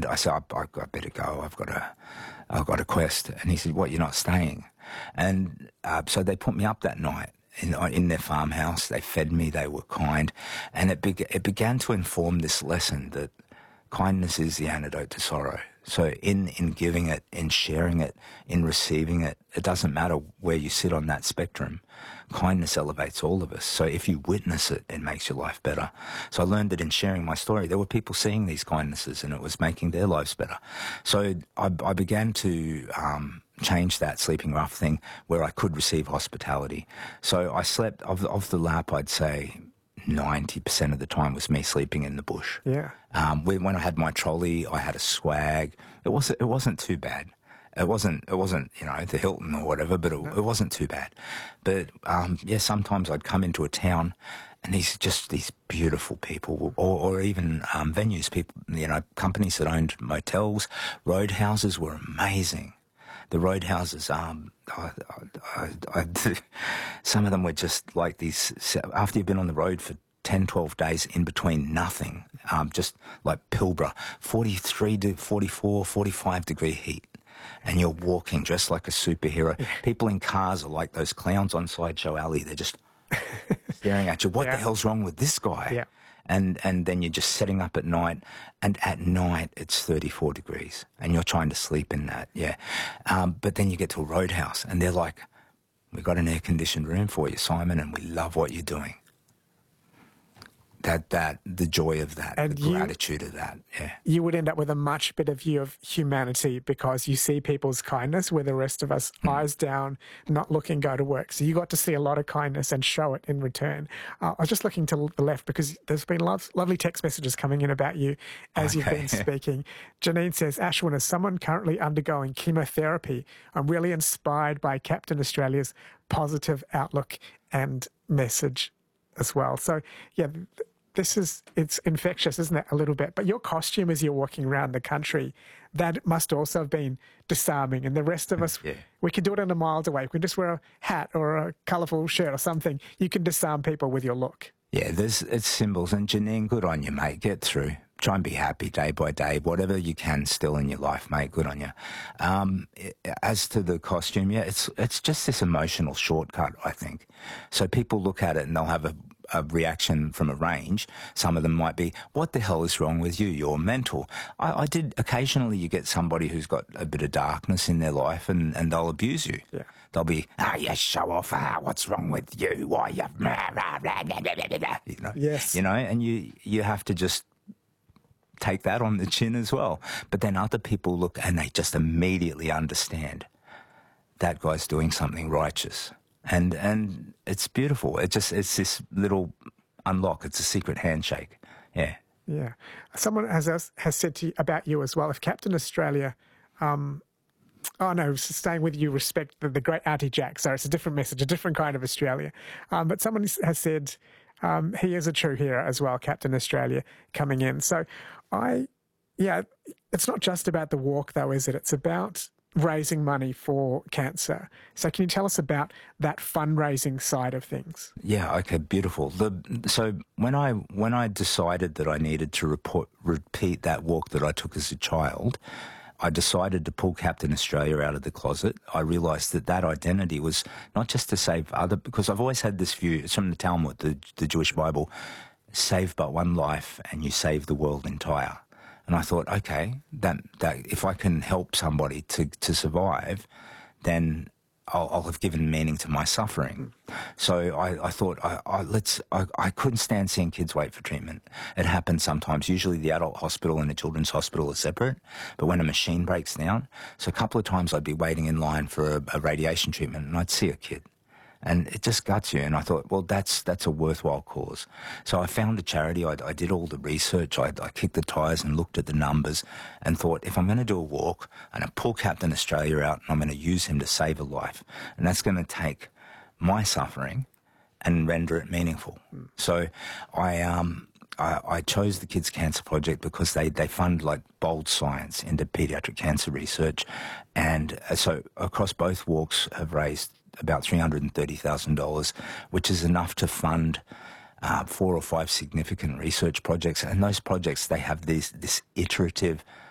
I said, I better go. I've got a quest. And he said, what, you're not staying? And so they put me up that night in their farmhouse. They fed me. They were kind. And it began to inform this lesson that kindness is the antidote to sorrow. So in giving it, in sharing it, in receiving it, it doesn't matter where you sit on that spectrum. Kindness elevates all of us. So if you witness it, it makes your life better. So I learned that in sharing my story, there were people seeing these kindnesses and it was making their lives better. So I began to change that sleeping rough thing where I could receive hospitality. So I slept, of the lap, I'd say 90% of the time was me sleeping in the bush. Yeah. When I had my trolley, I had a swag. It wasn't too bad. It wasn't the Hilton or whatever, but it wasn't too bad. But sometimes I'd come into a town, and these beautiful people, or even venues, people, companies that owned motels, roadhouses were amazing. The roadhouses, some of them were just like these, after you've been on the road for 10, 12 days in between nothing, just like Pilbara, 43 to 44, 45 degree heat. And you're walking dressed like a superhero. People in cars are like those clowns on Sideshow Alley. They're just staring at you. What the hell's wrong with this guy? Yeah. And then you're just setting up at night, and at night it's 34 degrees, and you're trying to sleep in that, but then you get to a roadhouse, and they're like, we've got an air-conditioned room for you, Simon, and we love what you're doing. The joy of that, and the gratitude of that, You would end up with a much better view of humanity because you see people's kindness where the rest of us, eyes down, not looking, go to work. So you got to see a lot of kindness and show it in return. I was just looking to the left because there's been lovely text messages coming in about you as you've been speaking. Janine says, Ashwin, as someone currently undergoing chemotherapy, I'm really inspired by Captain Australia's positive outlook and message as well. So, it's infectious, isn't it, a little bit? But your costume as you're walking around the country, that must also have been disarming. And the rest of us, we can do it in a miles away. We can just wear a hat or a colourful shirt or something. You can disarm people with your look. Yeah, it's symbols. And Janine, good on you, mate. Get through. Try and be happy day by day. Whatever you can still in your life, mate, good on you. As to the costume, it's just this emotional shortcut, I think. So people look at it and they'll have a reaction from a range. Some of them might be, what the hell is wrong with you? You're mental. I did, occasionally you get somebody who's got a bit of darkness in their life and they'll abuse you. Yeah. They'll be, you show off, what's wrong with you? Why you, Yes. And you have to just take that on the chin as well. But then other people look and they just immediately understand that guy's doing something righteous. And it's beautiful. It's this little unlock. It's a secret handshake. Yeah. Yeah. Someone has said to you about you as well, if Captain Australia, staying with you, respect the great Auntie Jack. So it's a different message, a different kind of Australia. But someone has said he is a true hero as well, Captain Australia, coming in. So it's not just about the walk though, is it? It's about raising money for cancer. So can you tell us about that fundraising side of things? Yeah, okay, beautiful. So when I decided that I needed to repeat that walk that I took as a child, I decided to pull Captain Australia out of the closet. I realised that identity was not just to save because I've always had this view, it's from the Talmud, the Jewish Bible, save but one life and you save the world entire. And I thought, okay, that if I can help somebody to survive, then I'll have given meaning to my suffering. So I thought, I couldn't stand seeing kids wait for treatment. It happens sometimes. Usually the adult hospital and the children's hospital are separate, but when a machine breaks down, so a couple of times I'd be waiting in line for a radiation treatment and I'd see a kid. And it just guts you. And I thought, well, that's a worthwhile cause. So I found a charity. I did all the research. I kicked the tires and looked at the numbers and thought, if I'm going to do a walk, I'm going to pull Captain Australia out and I'm going to use him to save a life. And that's going to take my suffering and render it meaningful. So I chose the Kids Cancer Project because they fund like bold science into pediatric cancer research. And so across both walks have raised about $330,000, which is enough to fund 4 or 5 significant research projects. And those projects, they have this iterative